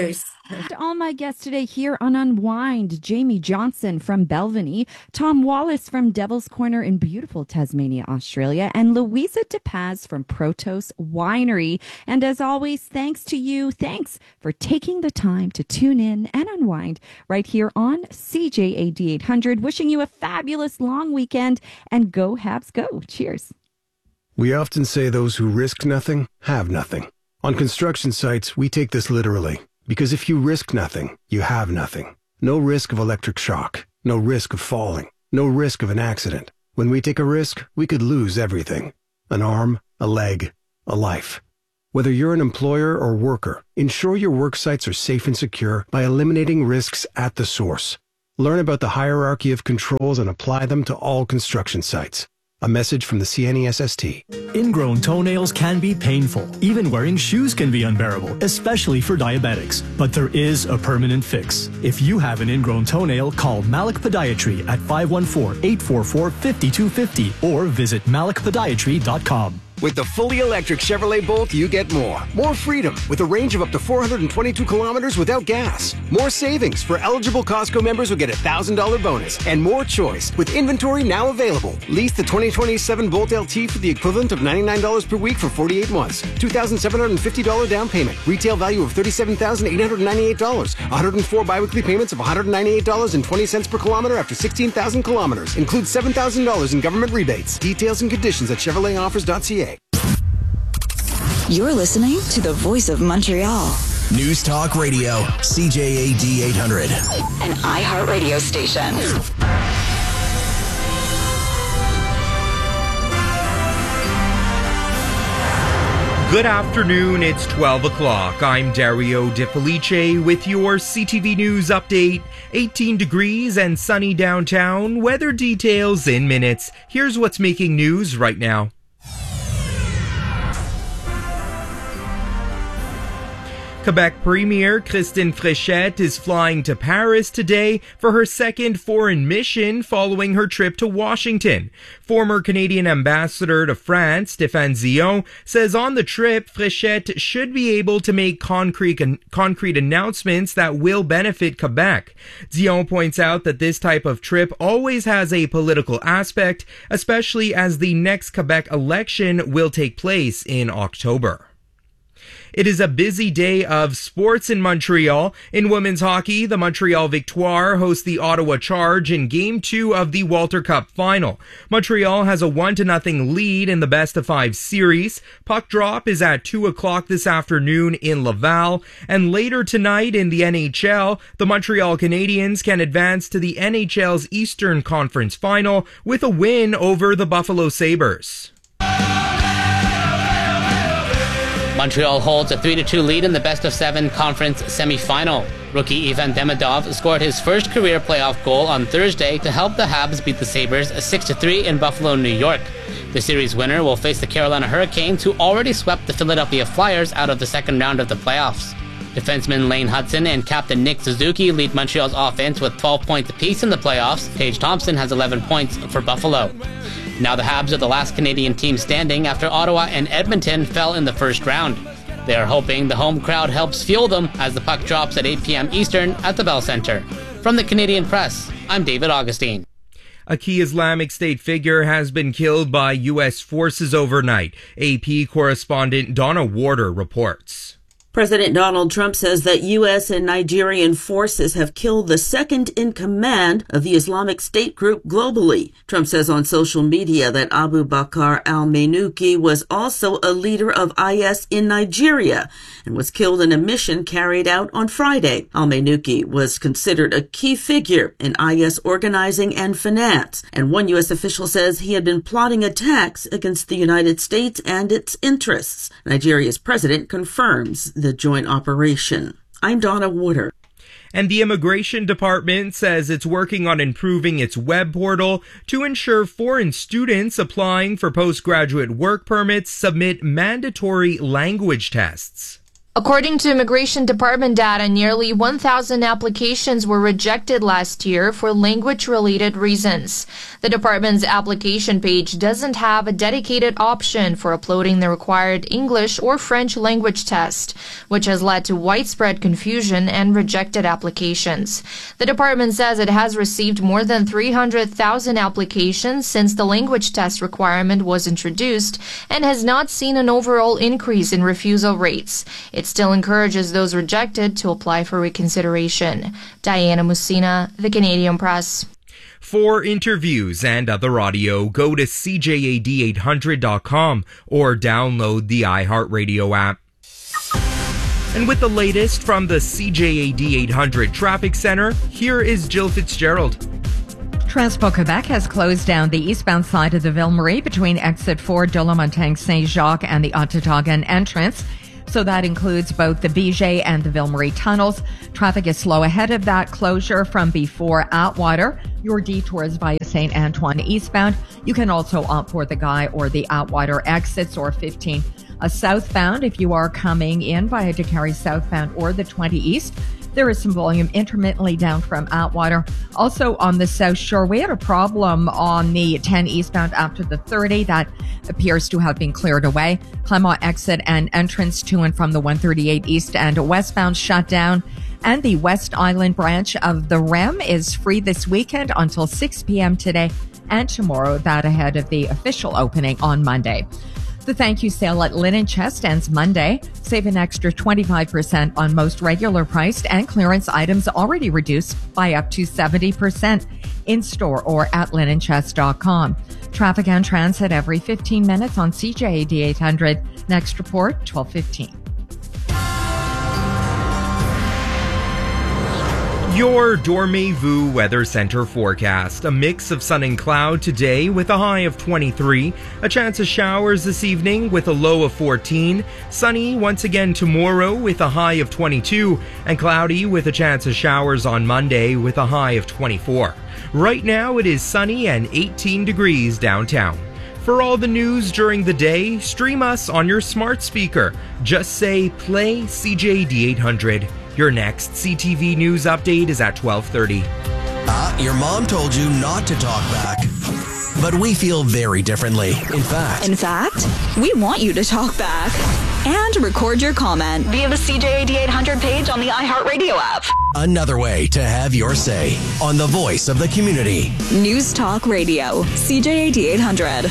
All my guests today here on Unwind: Jamie Johnson from Belvany, Tom Wallace from Devil's Corner in beautiful Tasmania, Australia, and Louisa DePaz from Protos Winery. And as always, thanks to you. Thanks for taking the time to tune in and unwind right here on C J A D eight hundred. Wishing you a fabulous long weekend, and go Habs go. Cheers. We often say those who risk nothing have nothing. On construction sites, we take this literally. Because if you risk nothing, you have nothing. No risk of electric shock. No risk of falling. No risk of an accident. When we take a risk, we could lose everything. An arm, a leg, a life. Whether you're an employer or worker, ensure your work sites are safe and secure by eliminating risks at the source. Learn about the hierarchy of controls and apply them to all construction sites. A message from the C N E S S T. Ingrown toenails can be painful. Even wearing shoes can be unbearable, especially for diabetics. But there is a permanent fix. If you have an ingrown toenail, call Malik Podiatry at five one four, eight four four, five two five zero or visit malik podiatry dot com. With the fully electric Chevrolet Bolt, you get more. More freedom with a range of up to four hundred twenty-two kilometers without gas. More savings for eligible Costco members who get a one thousand dollars bonus. And more choice with inventory now available. Lease the twenty twenty-seven Bolt L T for the equivalent of ninety-nine dollars per week for forty-eight months. two thousand seven hundred fifty dollars down payment. Retail value of thirty-seven thousand eight hundred ninety-eight dollars. one hundred four biweekly payments of one hundred ninety-eight dollars and twenty cents per kilometer after sixteen thousand kilometers. Includes seven thousand dollars in government rebates. Details and conditions at Chevrolet Offers dot C A. You're listening to the Voice of Montreal. News Talk Radio, C J A D eight hundred. An iHeartRadio station. Good afternoon, it's twelve o'clock. I'm Dario De Felice with your C T V News update. eighteen degrees and sunny downtown. Weather details in minutes. Here's what's making news right now. Quebec Premier Christine Fréchette is flying to Paris today for her second foreign mission following her trip to Washington. Former Canadian ambassador to France, Stéphane Dion, says on the trip, Fréchette should be able to make concrete, concrete announcements that will benefit Quebec. Dion points out that this type of trip always has a political aspect, especially as the next Quebec election will take place in October. It is a busy day of sports in Montreal. In women's hockey, the Montreal Victoire hosts the Ottawa Charge in Game two of the Walter Cup final. Montreal has a one to nothing lead in the best of five series. Puck drop is at two o'clock this afternoon in Laval. And later tonight in the N H L, the Montreal Canadiens can advance to the N H L's Eastern Conference final with a win over the Buffalo Sabres. Montreal holds a three to two lead in the best-of-seven conference semifinal. Rookie Ivan Demidov scored his first career playoff goal on Thursday to help the Habs beat the Sabres six to three in Buffalo, New York. The series winner will face the Carolina Hurricanes, who already swept the Philadelphia Flyers out of the second round of the playoffs. Defenseman Lane Hudson and captain Nick Suzuki lead Montreal's offense with twelve points apiece in the playoffs. Paige Thompson has eleven points for Buffalo. Now the Habs are the last Canadian team standing after Ottawa and Edmonton fell in the first round. They are hoping the home crowd helps fuel them as the puck drops at eight p.m. Eastern at the Bell Centre. From the Canadian Press, I'm David Augustine. A key Islamic State figure has been killed by U S forces overnight. A P correspondent Donna Warder reports. President Donald Trump says that U S and Nigerian forces have killed the second in command of the Islamic State group globally. Trump says on social media that Abu Bakr al-Mainouki was also a leader of I S in Nigeria and was killed in a mission carried out on Friday. Al-Mainouki was considered a key figure in I S organizing and finance, and one U S official says he had been plotting attacks against the United States and its interests. Nigeria's president confirms the joint operation. I'm Donna Warder. And the Immigration Department says it's working on improving its web portal to ensure foreign students applying for postgraduate work permits submit mandatory language tests. According to Immigration Department data, nearly one thousand applications were rejected last year for language-related reasons. The department's application page doesn't have a dedicated option for uploading the required English or French language test, which has led to widespread confusion and rejected applications. The department says it has received more than three hundred thousand applications since the language test requirement was introduced and has not seen an overall increase in refusal rates. It still encourages those rejected to apply for reconsideration. Diana Musina, The Canadian Press. For interviews and other audio, go to C J A D eight hundred dot com or download the iHeartRadio app. And with the latest from the C J A D eight hundred Traffic Center, here is Jill Fitzgerald. Transport Quebec has closed down the eastbound side of the Ville-Marie between exit four de la Montagne Saint-Jacques and the Ottawagan entrance. So that includes both the B J and the Ville-Marie tunnels. Traffic is slow ahead of that closure from before Atwater. Your detours via Saint Antoine eastbound. You can also opt for the Guy or the Atwater exits or fifteen uh, southbound if you are coming in via Décarie southbound or the twenty east. There is some volume intermittently down from Atwater. Also on the South Shore, we had a problem on the ten eastbound after the thirty. That appears to have been cleared away. Clermont exit and entrance to and from the one thirty-eight east and westbound shut down. And the West Island branch of the R E M is free this weekend until six p.m. today and tomorrow, that ahead of the official opening on Monday. The thank you sale at Linen Chest ends Monday. Save an extra twenty-five percent on most regular priced and clearance items already reduced by up to seventy percent in store or at linen chest dot com. Traffic and transit every fifteen minutes on C J A D eight hundred. Next report, twelve fifteen. Your Dormez-vous Weather Center forecast. A mix of sun and cloud today with a high of twenty-three. A chance of showers this evening with a low of fourteen. Sunny once again tomorrow with a high of twenty-two. And cloudy with a chance of showers on Monday with a high of twenty-four. Right now it is sunny and eighteen degrees downtown. For all the news during the day, stream us on your smart speaker. Just say play C J A D eight hundred. Your next C T V News update is at twelve thirty. Uh, your mom told you not to talk back. But we feel very differently. In fact. In fact, we want you to talk back and record your comment via the C J A D eight hundred page on the iHeartRadio app. Another way to have your say on the voice of the community. News Talk Radio, C J A D eight hundred.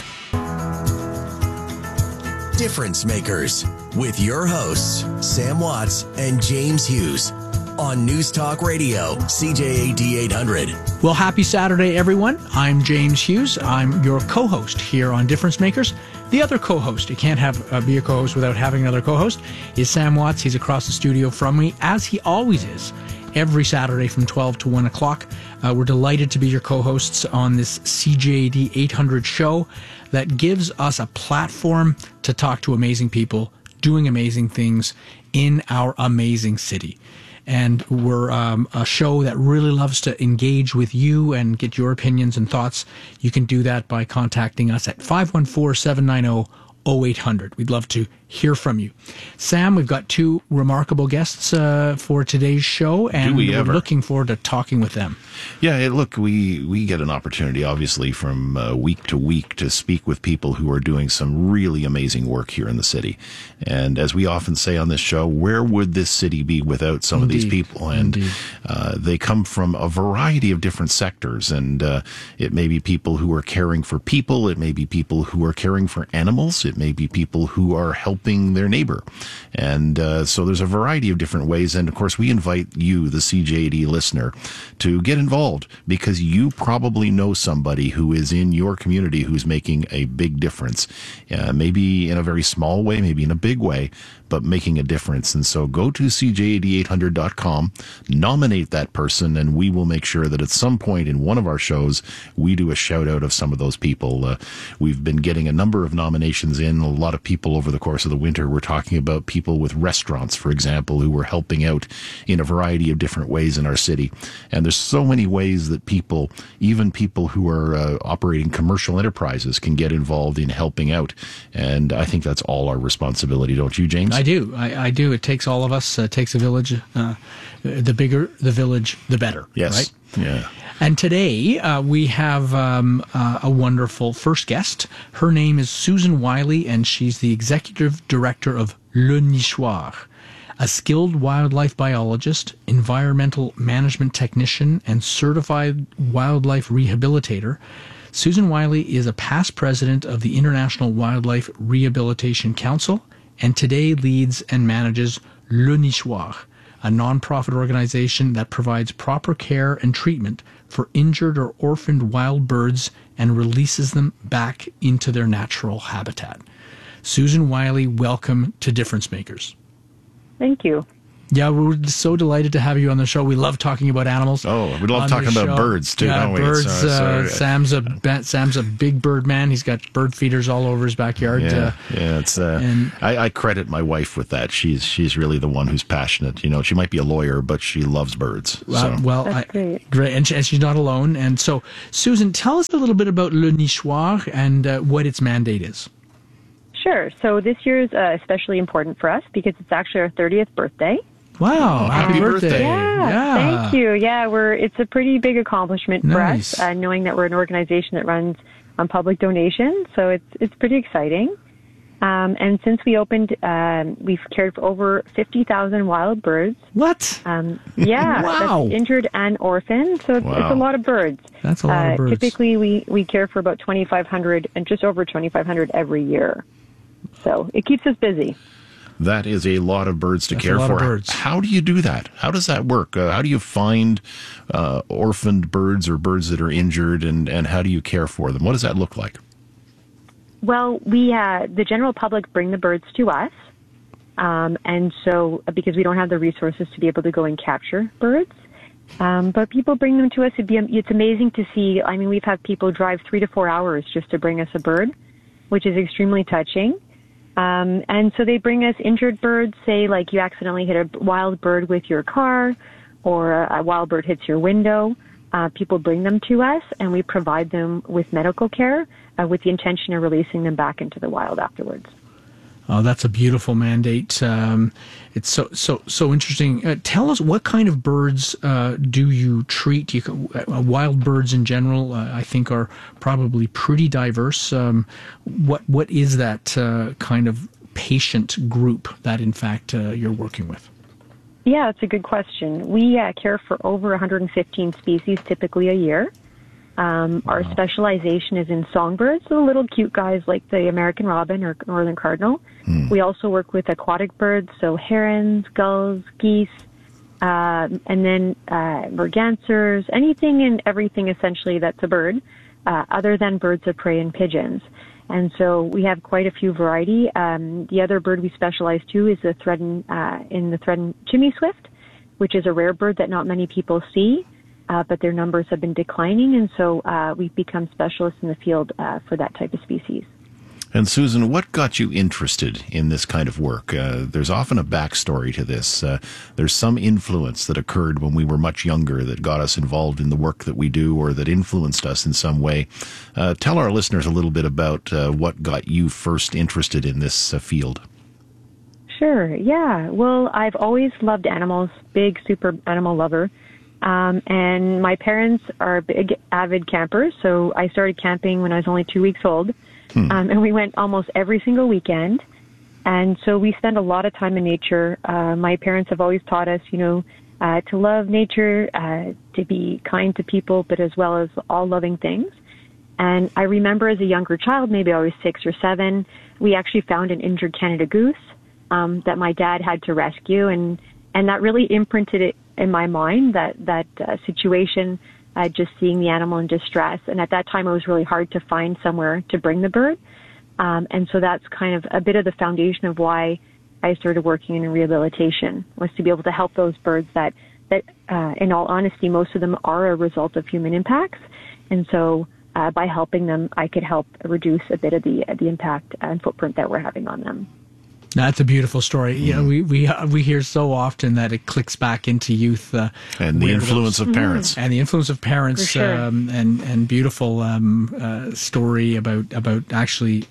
Difference Makers with your hosts, Sam Watts and James Hughes on News Talk Radio, C J A D eight hundred. Well, happy Saturday, everyone. I'm James Hughes. I'm your co-host here on Difference Makers. The other co-host, you can't have uh, be a co-host without having another co-host, is Sam Watts. He's across the studio from me, as he always is, every Saturday from twelve to one o'clock. Uh, we're delighted to be your co-hosts on this C J A D eight hundred show that gives us a platform to talk to amazing people doing amazing things in our amazing city. And we're um, a show that really loves to engage with you and get your opinions and thoughts. You can do that by contacting us at five one four, seven nine zero, zero eight hundred. We'd love to hear from you. Sam, we've got two remarkable guests uh, for today's show, and Do we we're ever. looking forward to talking with them. Yeah, hey, look, we, we get an opportunity, obviously, from uh, week to week to speak with people who are doing some really amazing work here in the city. And as we often say on this show, where would this city be without some Indeed. of these people? And uh, they come from a variety of different sectors. And uh, it may be people who are caring for people. It may be people who are caring for animals. It may be people who are helping their neighbor. And uh, so there's a variety of different ways. And of course, we invite you, the C J A D listener, to get involved because you probably know somebody who is in your community who's making a big difference. Uh, maybe in a very small way, maybe in a big way, but making a difference. And so go to C J A D eight hundred dot com, nominate that person, and we will make sure that at some point in one of our shows, we do a shout out of some of those people. Uh, we've been getting a number of nominations in, a lot of people over the course of the winter. We're talking about people with restaurants, for example, who were helping out in a variety of different ways in our city. And there's so many ways that people, even people who are uh, operating commercial enterprises, can get involved in helping out. And I think that's all our responsibility, don't you, James? I do. I, I do. It takes all of us. Uh, it takes a village. Uh, the bigger the village, the better. Yes. Right? Yeah. And today uh, we have um, uh, a wonderful first guest. Her name is Susan Wiley, and she's the executive director of Le Nichoir, a skilled wildlife biologist, environmental management technician, and certified wildlife rehabilitator. Susan Wiley is a past president of the International Wildlife Rehabilitation Council, and today leads and manages Le Nichoir, a nonprofit organization that provides proper care and treatment for injured or orphaned wild birds and releases them back into their natural habitat. Susan Wiley, welcome to Difference Makers. Thank you. Yeah, we're so delighted to have you on the show. We love talking about animals. Oh, we love talking about show. birds too, yeah, don't we? Birds. Sorry, sorry. Uh, Sam's a Sam's a big bird man. He's got bird feeders all over his backyard. Yeah, uh, yeah. It's. Uh, and, I, I credit my wife with that. She's she's really the one who's passionate. You know, she might be a lawyer, but she loves birds. Uh, so. Well, That's I, great. great, and, she, and she's not alone. And so, Susan, tell us a little bit about Le Nichoir and uh, what its mandate is. Sure. So this year is uh, especially important for us because it's actually our thirtieth birthday. Wow! Happy, Happy birthday! birthday. Yeah, yeah, thank you. Yeah, we're it's a pretty big accomplishment Nice. for us, uh, knowing that we're an organization that runs on public donation. So it's it's pretty exciting. Um, and since we opened, um, we've cared for over fifty thousand wild birds. What? Um, yeah, Wow. that's injured and orphaned. So it's, Wow. it's a lot of birds. That's a lot uh, of birds. Typically, we, we care for about twenty-five hundred and just over twenty-five hundred every year. So it keeps us busy. That is a lot of birds to That's care a lot for. of birds. How do you do that? How does that work? Uh, how do you find uh, orphaned birds or birds that are injured, and, and how do you care for them? What does that look like? Well, we uh, the general public bring the birds to us, um, and so because we don't have the resources to be able to go and capture birds, um, but people bring them to us. It'd be, it's amazing to see. I mean, we've had people drive three to four hours just to bring us a bird, which is extremely touching. Um, and so they bring us injured birds, say like you accidentally hit a wild bird with your car or a, a wild bird hits your window. Uh, people bring them to us and we provide them with medical care uh, with the intention of releasing them back into the wild afterwards. Oh, that's a beautiful mandate. Um, it's so so so interesting. Uh, tell us, what kind of birds uh, do you treat? You can, uh, wild birds in general, uh, I think, are probably pretty diverse. Um, what what is that uh, kind of patient group that, in fact, uh, you're working with? Yeah, that's a good question. We uh, care for over one hundred fifteen species, typically a year. Um, our specialization is in songbirds, so little cute guys like the American robin or northern cardinal. Hmm. We also work with aquatic birds, so herons, gulls, geese, uh, and then uh, mergansers, anything and everything essentially that's a bird, uh, other than birds of prey and pigeons. And so we have quite a few variety. Um, the other bird we specialize to is the threatened, uh, in the threatened chimney swift, which is a rare bird that not many people see. Uh, but their numbers have been declining, and so uh, we've become specialists in the field uh, for that type of species. And Susan, what got you interested in this kind of work? Uh, there's often a backstory to this. Uh, there's some influence that occurred when we were much younger that got us involved in the work that we do or that influenced us in some way. Uh, tell our listeners a little bit about uh, what got you first interested in this uh, field. Sure, yeah. Well, I've always loved animals, big, super animal lover. Um, and my parents are big, avid campers, so I started camping when I was only two weeks old. Hmm. Um, and we went almost every single weekend. And so we spend a lot of time in nature. Uh, my parents have always taught us, you know, uh, to love nature, uh, to be kind to people, but as well as all loving things. And I remember as a younger child, maybe I was six or seven, we actually found an injured Canada goose um, that my dad had to rescue. And, and that really imprinted it in my mind, that, that uh, situation, uh, just seeing the animal in distress. And at that time, it was really hard to find somewhere to bring the bird. Um, and so that's kind of a bit of the foundation of why I started working in rehabilitation, was to be able to help those birds that, that uh, in all honesty, most of them are a result of human impacts. And so uh, by helping them, I could help reduce a bit of the, the impact and footprint that we're having on them. That's a beautiful story. You know, we we uh, we hear so often that it clicks back into youth uh, and the influence of parents, mm-hmm. and the influence of parents, For sure. um, and and beautiful um, uh, story about about actually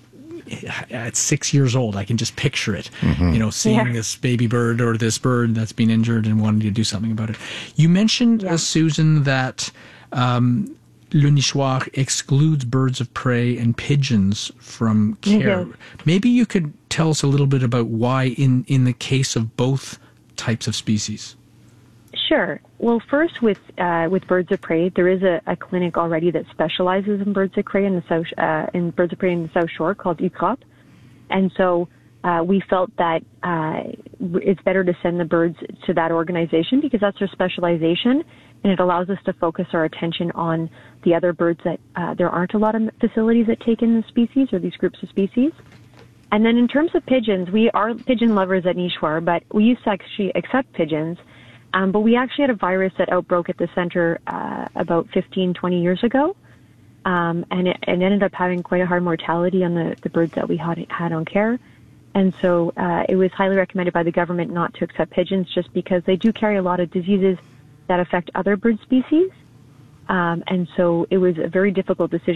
at six years old, I can just picture it. Mm-hmm. You know, seeing Yeah. this baby bird or this bird that's been injured and wanting to do something about it. You mentioned, uh, Susan, that um, Le Nichoir excludes birds of prey and pigeons from care. Mhm. Maybe you could tell us a little bit about why in, in the case of both types of species. Sure. Well, first with uh, with birds of prey, there is a, a clinic already that specializes in birds of prey in the south uh, in birds of prey in the South Shore called U C R O P, and so uh, we felt that uh, it's better to send the birds to that organization because that's their specialization, and it allows us to focus our attention on the other birds that uh, there aren't a lot of facilities that take in the species or these groups of species. And then in terms of pigeons, we are pigeon lovers at Nichoir, but we used to actually accept pigeons. Um, but we actually had a virus that outbroke at the center uh, about fifteen, twenty years ago. Um, and it, it ended up having quite a high mortality on the, the birds that we had, had on care. And so uh, it was highly recommended by the government not to accept pigeons just because they do carry a lot of diseases that affect other bird species. Um, and so it was a very difficult decision